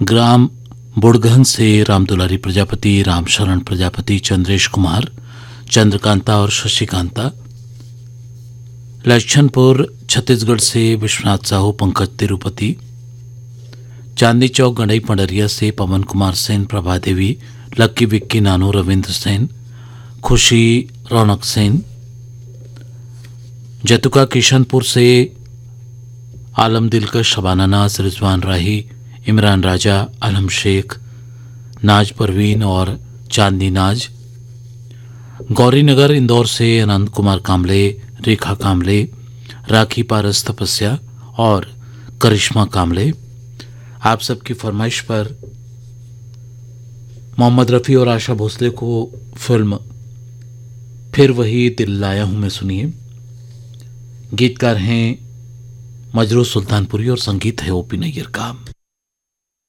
Gram Budgahan से रामदुलारी प्रजापति, रामशरण प्रजापति, चंद्रेश कुमार, चंद्रकांता और शशिकांता। लक्षणपुर छत्तीसगढ़ से विश्वनाथ साहू, पंकज तिरुपति। चांदनी चौक गंडई पंडरिया से पवन कुमार सेन, प्रभा देवी, लक्की विक्की, नानू, रविंद्र सेन, खुशी, रौनक सेन। जतुका किशनपुर से आलम दिलकश, शबाना नाज, रिजवान राही, इमरान राजा, अलम शेख, नाज परवीन और चांदनी नाज। गौरी नगर इंदौर से अनंत कुमार कामले, रेखा कामले, राखी पारस तपस्या और करिश्मा कामले। आप सबकी फरमाइश पर मोहम्मद रफ़ी और आशा भोसले को फिल्म फिर वही दिल लाया हूं मैं सुनिए। गीतकार हैं मजरू सुल्तानपुरी और संगीत है ओपी नैयर का।